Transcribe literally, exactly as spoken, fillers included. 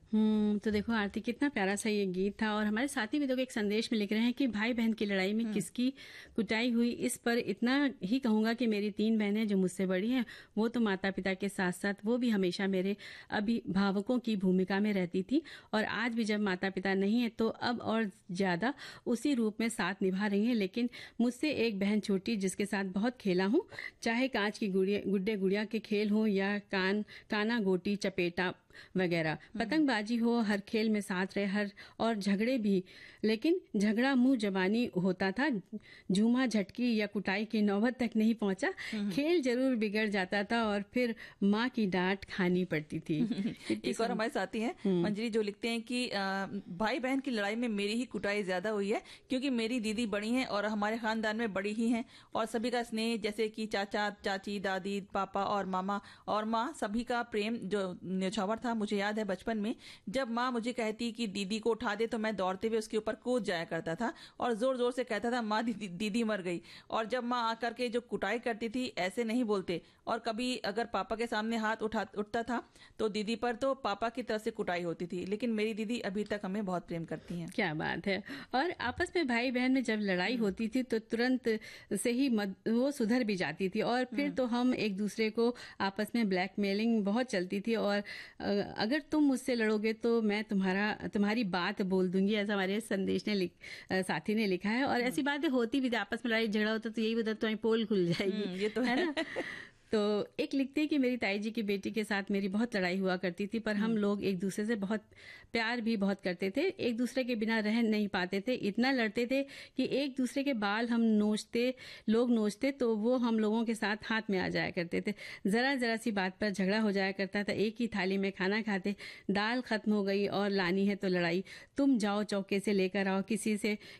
हम्म तो देखो आरती, कितना प्यारा सा ये गीत था। और हमारे साथी भी देखो एक संदेश में लिख रहे हैं कि भाई बहन की लड़ाई में किसकी कुटाई हुई। इस पर इतना ही कहूंगा कि मेरी तीन बहनें जो मुझसे बड़ी हैं, वो तो माता पिता के साथ साथ वो भी हमेशा मेरे अभिभावकों की भूमिका में रहती थी, और आज भी जब माता पिता नहीं है तो अब और ज्यादा उसी रूप में साथ निभा रही हैं। लेकिन मुझसे एक बहन छोटी, जिसके साथ बहुत खेला हूं, चाहे कांच की गुड़िया गुड्डे गुड़िया के खेल हो या कान काना गोटी चपेटा वगैरह, पतंगबाजी हो, हर खेल में साथ रहे, हर और झगड़े भी। लेकिन झगड़ा मुंह जबानी होता था, झूमा झटकी या कुटाई की नौबत तक नहीं पहुंचा। खेल जरूर बिगड़ जाता था और फिर माँ की डांट खानी पड़ती थी। एक और हमारे साथी हैं मंजरी, जो लिखते हैं कि आ, भाई बहन की लड़ाई में मेरी ही कुटाई ज्यादा हुई है, क्योंकि मेरी दीदी बड़ी हैं और हमारे खानदान में बड़ी ही हैं, और सभी का स्नेह, जैसे कि चाचा चाची दादी पापा और मामा और माँ, सभी का प्रेम जो न्यौछावर था। मुझे याद है बचपन में जब माँ मुझे कहती कि दीदी को उठा दे, तो मैं दौड़ते हुए उसके ऊपर कूद जाया करता था और जोर जोर से कहता था, माँ दीदी, दीदी मर गई। और जब माँ आकर के जो कुटाई करती थी, ऐसे नहीं बोलते, और कभी अगर पापा के सामने हाथ उठा उठता था तो दीदी पर तो पापा की तरफ से कुटाई होती थी। लेकिन मेरी दीदी अभी तक हमें बहुत प्रेम करती हैं। क्या बात है। और आपस में भाई बहन में जब लड़ाई होती थी तो तुरंत से ही मद, वो सुधर भी जाती थी, और फिर तो हम एक दूसरे को आपस में ब्लैकमेलिंग बहुत चलती थी। और अगर तुम मुझसे लड़ोगे तो मैं तुम्हारा तुम्हारी बात बोल दूंगी, ऐसा हमारे संदेश ने लिख, साथी ने लिखा है। और ऐसी बातें होती भी थी, आपस में लड़ाई झगड़ा होता तो यही बता तुम्हारी पोल खुल जाएगी, ये तो है, है ना। तो एक लिखते हैं कि मेरी ताई जी की बेटी के साथ मेरी बहुत लड़ाई हुआ करती थी, पर हम लोग एक दूसरे से बहुत प्यार भी बहुत करते थे, एक दूसरे के बिना रह नहीं पाते थे। इतना लड़ते थे कि एक दूसरे के बाल हम नोचते लोग नोचते तो वो हम लोगों के साथ हाथ में आ जाया करते थे। जरा जरा सी बात पर झगड़ा हो जाया करता था। एक ही थाली में खाना खाते, दाल खत्म हो गई और लानी है तो लड़ाई, तुम जाओ चौके से लेकर आओ, किसी से